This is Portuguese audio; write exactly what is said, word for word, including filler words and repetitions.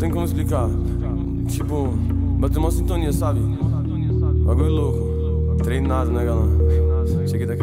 tem como explicar. Tipo, bateu uma sintonia, sabe? Bagulho louco. Treinado, né, galera? Cheguei daqui